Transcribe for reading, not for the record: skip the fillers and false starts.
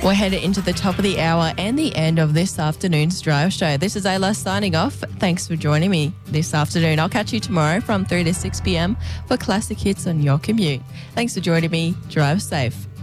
We're headed into the top of the hour and the end of this afternoon's drive show. This is Ayla signing off. Thanks for joining me this afternoon. I'll catch you tomorrow from 3 to 6 p.m. for classic hits on your commute. Thanks for joining me. Drive safe.